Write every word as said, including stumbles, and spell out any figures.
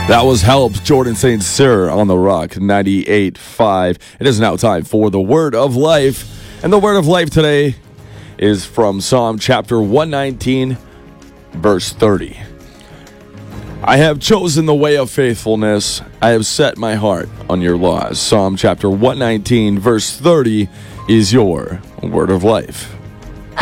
That was Help, Jordan Saint Cyr on the Rock ninety-eight point five. It is now time for the Word of Life. And the Word of Life today is from Psalm chapter one nineteen, verse thirty. I have chosen the way of faithfulness. I have set my heart on your laws. Psalm chapter one nineteen, verse thirty is your Word of Life.